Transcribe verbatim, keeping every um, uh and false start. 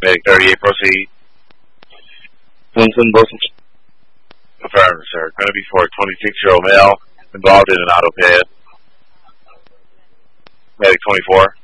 Medic thirty-eight, proceed. Wilson, Wilson. Affirmative, sir. Going to be for a twenty-six-year-old male involved in an auto pad. Medic twenty-four.